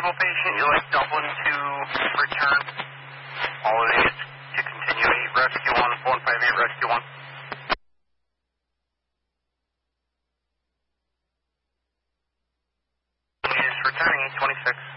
usual patient, you like Dublin to return. Holidays to continue 8 Rescue 1, 158 Rescue 1. Is returning 826.